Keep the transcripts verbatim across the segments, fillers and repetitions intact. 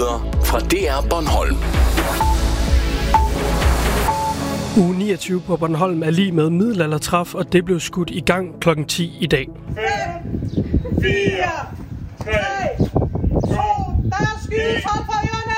Nyheder fra D R Bornholm. Uge niogtyve på Bornholm er lige med middelaldertræf, og det blev skudt i gang klokken ti i dag. fem, fire, tre, to, der er skydetræf for ørerne!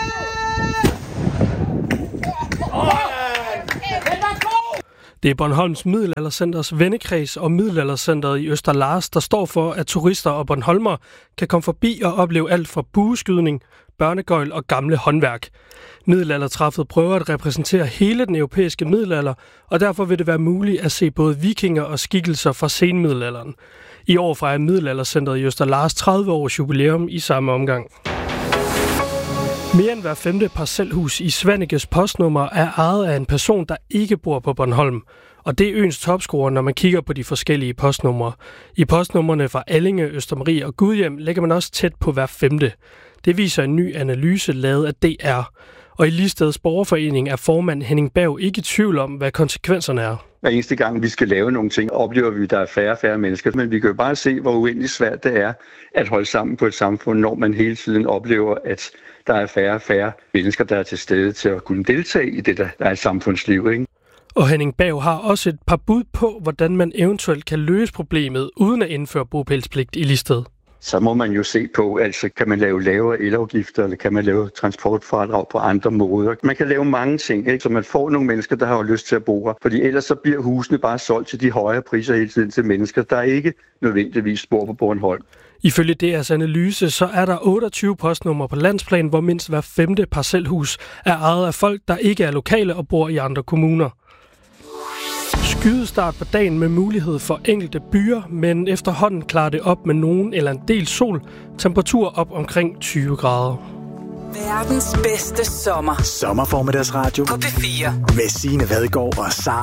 Det er Bornholms Middelaldercenters vennekreds og Middelaldercenteret i Øster Lars, der står for, at turister og bornholmer kan komme forbi og opleve alt fra bueskydning, børnegøjl og gamle håndværk. Middelaldertræffet prøver at repræsentere hele den europæiske middelalder, og derfor vil det være muligt at se både vikinger og skikkelser fra senmiddelalderen. I år fejrer Middelaldercenteret i Øster Lars tredive års jubilæum i samme omgang. Mere end hver femte parcelhus i Svanekes postnummer er ejet af en person, der ikke bor på Bornholm. Og det er øens topscorer, når man kigger på de forskellige postnumre. I postnummerne fra Allinge, Østermarie og Gudhjem ligger man også tæt på hver femte. Det viser en ny analyse lavet af D R. Og i Ligsteds Borgerforening er formand Henning Berg ikke i tvivl om, hvad konsekvenserne er. Hver eneste gang, vi skal lave nogle ting, oplever vi, at der er færre og færre mennesker. Men vi kan jo bare se, hvor uendeligt svært det er at holde sammen på et samfund, når man hele tiden oplever, at der er færre og færre mennesker, der er til stede til at kunne deltage i det, der er et samfundsliv, ikke? Og Henning Berg har også et par bud på, hvordan man eventuelt kan løse problemet, uden at indføre bopælspligt i Ligsted. Så må man jo se på, altså kan man lave lavere elafgifter, eller kan man lave transportfradrag på andre måder. Man kan lave mange ting, ikke? Så man får nogle mennesker, der har lyst til at bo her. Fordi ellers så bliver husene bare solgt til de højere priser hele tiden til mennesker, der ikke nødvendigvis bor på Bornholm. Ifølge D R's analyse, så er der otteogtyve postnumre på landsplan, hvor mindst hver femte parcelhus er ejet af folk, der ikke er lokale og bor i andre kommuner. Skydestart på dagen med mulighed for enkelte byer, men efterhånden klarer det op med nogen eller en del sol. Temperatur op omkring tyve grader. Verdens bedste sommer. Sommerformiddagsradio på P fire. Med Signe Vadgaard og Sara